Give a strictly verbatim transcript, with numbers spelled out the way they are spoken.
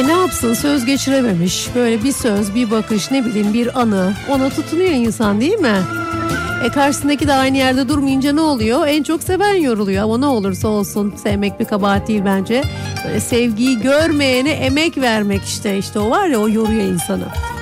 E ne yapsın, söz geçirememiş. Böyle bir söz, bir bakış, ne bileyim bir anı, ona tutunuyor insan, değil mi? E karşısındaki de aynı yerde durmayınca ne oluyor? En çok seven yoruluyor, ama ne olursa olsun sevmek bir kabahat değil bence. Böyle sevgiyi görmeyene emek vermek, işte işte o var ya, o yoruyor insanı.